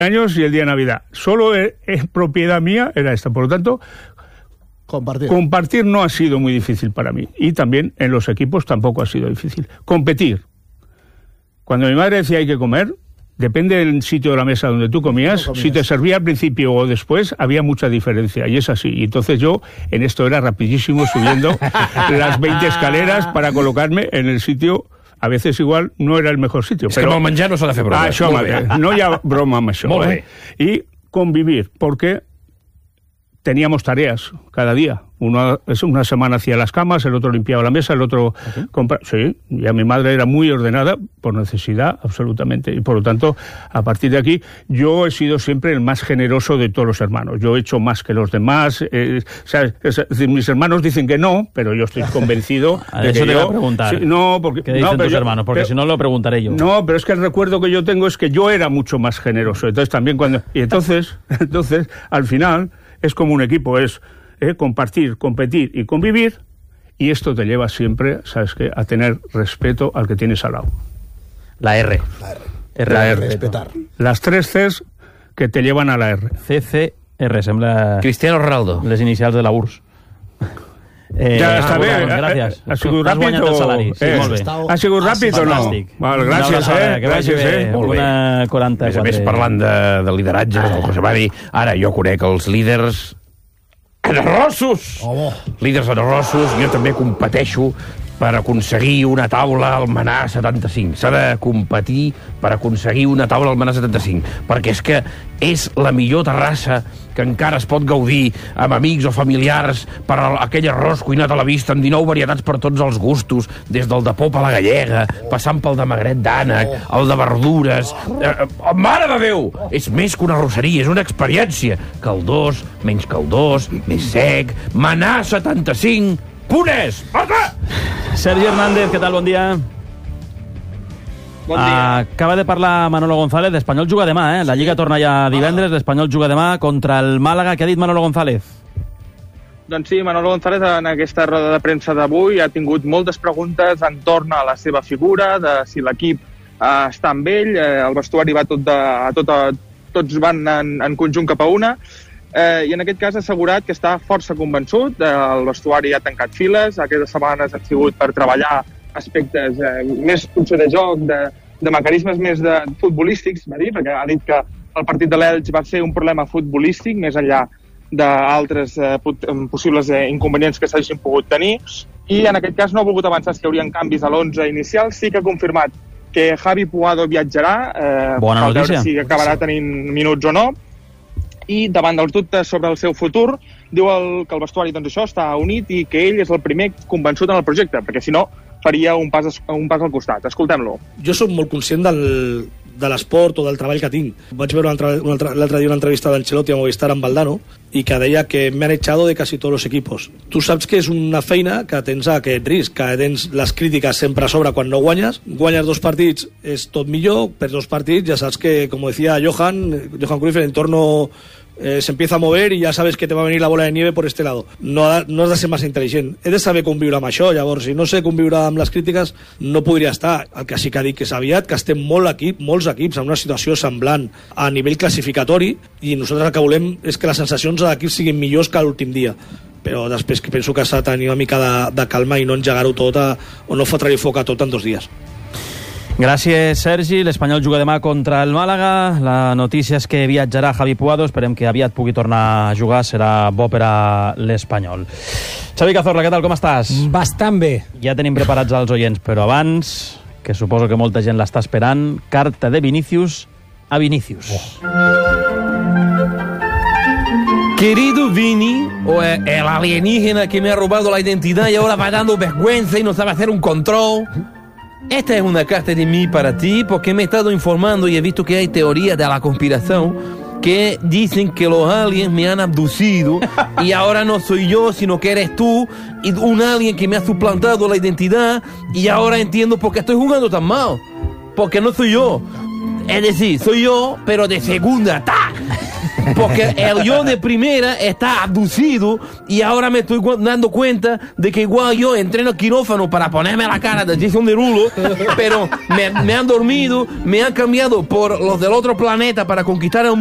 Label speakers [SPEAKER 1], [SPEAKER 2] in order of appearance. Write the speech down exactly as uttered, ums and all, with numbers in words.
[SPEAKER 1] años y el día de Navidad. Solo es, es propiedad mía, era esta. Por lo tanto,
[SPEAKER 2] compartir.
[SPEAKER 1] compartir no ha sido muy difícil para mí. Y también en los equipos tampoco ha sido difícil. Competir. Cuando mi madre decía hay que comer, depende del sitio de la mesa donde tú comías, comías, si te servía al principio o después, había mucha diferencia, y es así. Y entonces yo, en esto era rapidísimo, subiendo las veinte escaleras para colocarme en el sitio. A veces igual no era el mejor sitio.
[SPEAKER 3] És
[SPEAKER 1] però...
[SPEAKER 3] que amb el menjar no s'ha de fer broma.
[SPEAKER 1] Ah, això, no hi ha broma amb això.
[SPEAKER 3] Molt
[SPEAKER 1] eh? I convivir, porque teníamos tareas cada día. Una, una semana hacía las camas, el otro limpiaba la mesa, el otro... ¿Okay? compra... Sí, ya mi madre era muy ordenada por necesidad, absolutamente. Y por lo tanto, a partir de aquí, yo he sido siempre el más generoso de todos los hermanos. Yo he hecho más que los demás. Eh, ¿sabes? Es decir, mis hermanos dicen que no, pero yo estoy convencido
[SPEAKER 4] a
[SPEAKER 1] de
[SPEAKER 4] eso
[SPEAKER 1] que
[SPEAKER 4] te
[SPEAKER 1] yo...
[SPEAKER 4] voy a preguntar.
[SPEAKER 1] Sí, no, porque...
[SPEAKER 4] ¿Qué dicen
[SPEAKER 1] no, pero
[SPEAKER 4] tus
[SPEAKER 1] yo,
[SPEAKER 4] hermanos? Porque
[SPEAKER 1] pero,
[SPEAKER 4] si no lo preguntaré yo.
[SPEAKER 1] No, pero es que el recuerdo que yo tengo es que yo era mucho más generoso. Entonces también cuando... Y entonces, entonces al final, es como un equipo, es... Eh, compartir, competir y convivir, y esto te lleva siempre, ¿sabes qué?, a tener respeto al que tienes al lado.
[SPEAKER 4] La R.
[SPEAKER 2] La R.
[SPEAKER 4] R,
[SPEAKER 2] La
[SPEAKER 4] R.
[SPEAKER 2] Respetar.
[SPEAKER 1] Las tres Cs que te llevan a la R.
[SPEAKER 4] C C R, sembla...
[SPEAKER 3] Cristiano Ronaldo.
[SPEAKER 4] Les inicials de la U R S. Eh,
[SPEAKER 1] ja està bé.
[SPEAKER 4] Gràcies.
[SPEAKER 1] Ha sigut ràpid o...
[SPEAKER 4] Sí,
[SPEAKER 1] eh,
[SPEAKER 4] molt bé.
[SPEAKER 1] Ha sigut ràpid o no? Val, gràcies, eh?
[SPEAKER 4] Gràcies, eh?
[SPEAKER 3] Molt bé.
[SPEAKER 4] Una quaranta.
[SPEAKER 3] A més a més, parlant de, de lideratge, ah. el José Mari, ara jo conec els líders... Anerrossos!
[SPEAKER 2] Oh.
[SPEAKER 3] Líders anerrossos, jo també competeixo per aconseguir una taula al Manà setanta-cinc. S'ha de competir per aconseguir una taula al Manà setanta-cinc, perquè és que és la millor terrassa que encara es pot gaudir amb amics o familiars per aquell arròs cuinat a la vista amb dinou varietats per tots els gustos, des del de pop a la gallega, passant pel de magret d'ànec, el de verdures... Eh, eh, mare de Déu! És més que una arrosseria, és una experiència. Caldós, menys caldós, més sec... Manà setanta-cinc... Punès! Marta!
[SPEAKER 4] Sergi Hernández, què tal? Bon dia.
[SPEAKER 5] Bon dia.
[SPEAKER 4] Acaba de parlar Manolo González. L'Espanyol juga demà, eh? La Lliga torna ja divendres, l'Espanyol juga demà contra el Màlaga. Què ha dit Manolo González?
[SPEAKER 5] Doncs sí, Manolo González en aquesta roda de premsa d'avui ha tingut moltes preguntes entorn a la seva figura, de si l'equip eh, està amb ell, eh, el vestuari va tot de, a tot a, tots van en, en conjunt cap a una, eh, i en aquest cas ha assegurat que està força convençut, eh, el vestuari ha tancat files, aquestes setmanes han sigut per treballar aspectes eh, més potser de joc, de, de mecanismes més de futbolístics, va dir, perquè ha dit que el partit de l'Elx va ser un problema futbolístic, més enllà d'altres eh, possibles eh, inconvenients que s'hagin pogut tenir, i en aquest cas no ha volgut avançar si hi haurien canvis a l'onze inicial. Sí que ha confirmat que Javi Puado viatjarà, eh,
[SPEAKER 4] Bona
[SPEAKER 5] per
[SPEAKER 4] notícia.
[SPEAKER 5] veure si acabarà tenint minuts o no, i davant dels dubtes sobre el seu futur, diu el, que el vestuari doncs, això està unit i que ell és el primer convençut en el projecte, perquè si no faria un pas, un pas al costat. Escoltem-lo.
[SPEAKER 6] Jo soc molt conscient del, de l'esport o del treball que tinc. Vaig veure l'altre dia una entrevista d'Ancelotti a Movistar amb Valdano i que deia que me han echado de casi todos los equipos. Tu saps que és una feina que tens aquest risc, que tens les crítiques sempre a sobre quan no guanyes. Guanyes dos partits és tot millor, per dos partits ja saps que, com decía Johan, Johan Cruyff, el entorno eh, se empieza a mover i ja sabes que te va venir la bola de nieve por este lado. No, ha, no has de ser massa intel·ligent. He de saber conviure amb això, llavors, si no sé conviure amb les crítiques, no podria estar. El que sí que dic que és aviat, que estem molt equip, molts equips en una situació semblant a nivell classificatori, i nosaltres el que volem és que les sensacions de l'equip siguin millors que l'últim dia. Però després que penso que s'ha de tenir una mica de, de calma i no engegar-ho tot a, o no fotre-hi foc a tot en dos dies.
[SPEAKER 4] Gràcies, Sergi. L'Espanyol juga demà contra el Màlaga. La notícia és que viatjarà Javi Puado. Esperem que aviat pugui tornar a jugar. Serà bo per a l'Espanyol. Xavi Cazorla, què tal? Com estàs?
[SPEAKER 7] Bastant bé.
[SPEAKER 4] Ja tenim preparats els oients, però abans, que suposo que molta gent l'està esperant, carta de Vinícius a Vinícius. Oh.
[SPEAKER 8] Querido Vini, o el alienígena que me ha robado la identidad y ahora va dando vergüenza y no sabe hacer un control. Esta es una carta de mí para ti porque me he estado informando y he visto que hay teorías de la conspiración que dicen que los aliens me han abducido y ahora no soy yo, sino que eres tú y un alien que me ha suplantado la identidad y ahora entiendo por qué estoy jugando tan mal. Porque no soy yo. Es decir, soy yo, pero de segunda. ¡Ta! Porque el yo de primera está abducido y ahora me estoy dando cuenta de que igual yo entreno quirófano para ponerme la cara de Jason Derulo, pero me, me han dormido, me han cambiado por los del otro planeta para conquistar el